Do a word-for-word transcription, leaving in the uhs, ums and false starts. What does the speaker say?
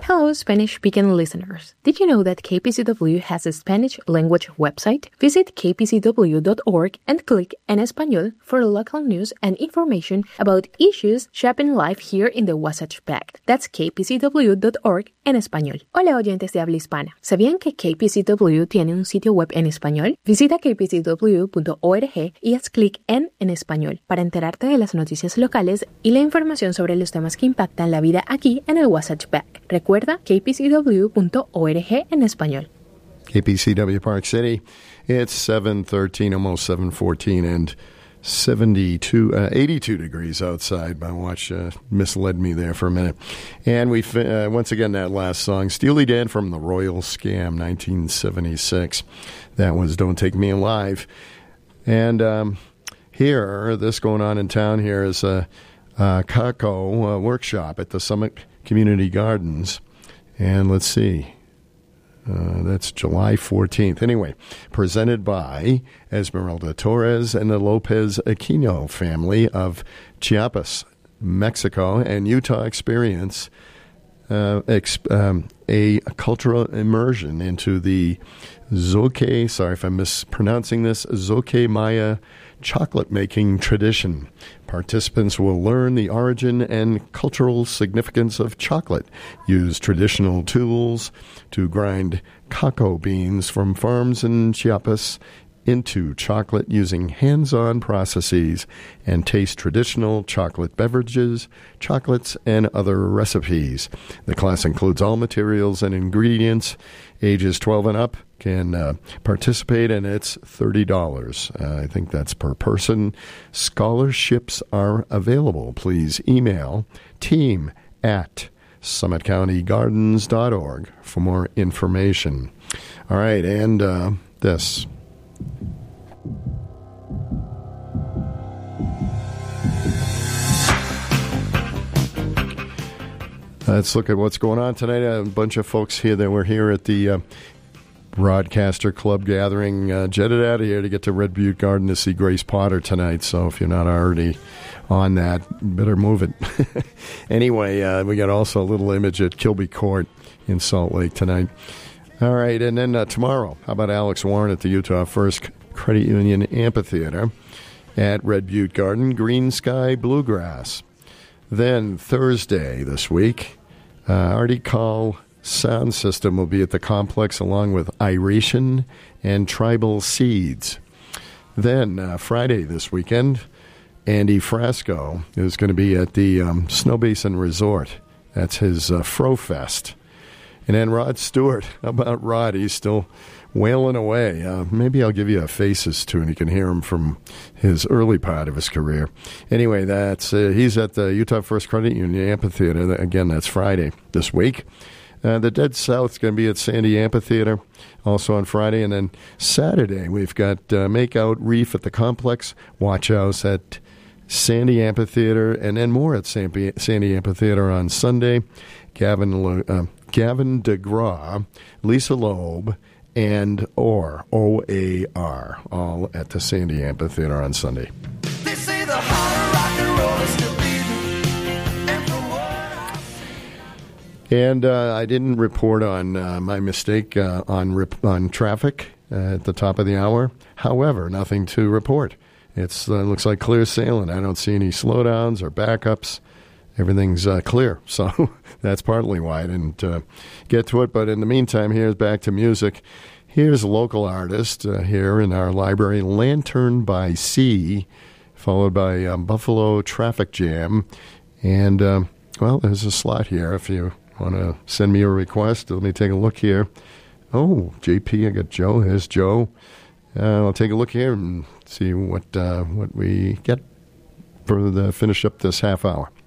Hello, Spanish-speaking listeners. Did you know that K P C W has a Spanish language website? Visit k p c w dot org and click En Español for local news and information about issues shaping life here in the Wasatch Pact. That's k p c w dot org en español. Hola, oyentes de habla hispana. ¿Sabían que K P C W tiene un sitio web en español? Visita k p c w punto org y haz clic en En Español para enterarte de las noticias locales y la información sobre los temas que impactan la vida aquí en el Wasatch Pact. Recuerda k p c w punto org en español. K P C W Park City. It's seven thirteen, almost seven fourteen, and seventy-two, uh, eighty-two degrees outside. My watch uh, misled me there for a minute. And we uh, once again, that last song, Steely Dan from The Royal Scam, nineteen seventy-six. That was Don't Take Me Alive. And um, here, this going on in town here is a, a Kako uh, workshop at the Summit Community Gardens. And let's see. Uh, that's July fourteenth. Anyway, presented by Esmeralda Torres and the Lopez Aquino family of Chiapas, Mexico, and Utah Experience, uh, exp- um, a cultural immersion into the Zoque, sorry if I'm mispronouncing this, Zoque Maya chocolate-making tradition. Participants will learn the origin and cultural significance of chocolate, use traditional tools to grind cocoa beans from farms in Chiapas into chocolate using hands-on processes, and taste traditional chocolate beverages, chocolates, and other recipes. The class includes all materials and ingredients. Ages twelve and up can uh, participate, and it's thirty dollars. Uh, I think that's per person. Scholarships are available. Please email team at summit county gardens dot org for more information. All right, and uh, this. Let's look at what's going on tonight. A bunch of folks here that were here at the uh, Broadcaster Club gathering uh, jetted out of here to get to Red Butte Garden to see Grace Potter tonight. So if you're not already on that, better move it. Anyway, uh, we got also a little image at Kilby Court in Salt Lake tonight. All right, and then uh, tomorrow, how about Alex Warren at the Utah First Credit Union Amphitheater at Red Butte Garden, Green Sky Bluegrass. Then Thursday this week, uh, Artie Call Sound System will be at the complex along with Iration and Tribal Seeds. Then uh, Friday this weekend, Andy Frasco is going to be at the um, Snow Basin Resort. That's his uh, Fro Fest. And then Rod Stewart, how about Rod? He's still wailing away. Uh, maybe I'll give you a Faces tune. You can hear him from his early part of his career. Anyway, that's uh, he's at the Utah First Credit Union Amphitheater. Again, that's Friday this week. Uh, the Dead South's going to be at Sandy Amphitheater also on Friday. And then Saturday, we've got uh, Makeout Reef at the Complex, Watch House at Sandy Amphitheater, and then more at Sandy Amphitheater on Sunday. Gavin uh, Gavin DeGraw, Lisa Loeb, and Or, O A R, all at the Sandy Amphitheater on Sunday. They say the heart of rock and roll is still beating, and for what? And uh, I didn't report on uh, my mistake uh, on rip, on traffic uh, at the top of the hour. However, nothing to report. It uh, looks like clear sailing. I don't see any slowdowns or backups. Everything's uh, clear, so that's partly why I didn't uh, get to it. But in the meantime, here's back to music. Here's a local artist uh, here in our library, Lantern by Sea, followed by um, Buffalo Traffic Jam. And, um, well, there's a slot here if you want to send me a request. Let me take a look here. Oh, J P, I got Joe. Here's Joe. Uh, I'll take a look here and see what uh, what we get for the finish up this half hour.